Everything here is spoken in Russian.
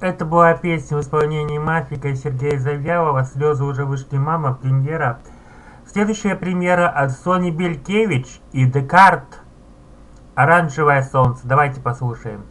Это была песня в исполнении Мафика и Сергея Завьялова «Слезы уже вышли, мама», премьера. Следующая премьера от Сони Белькевич и Декарт «Оранжевое солнце». Давайте послушаем.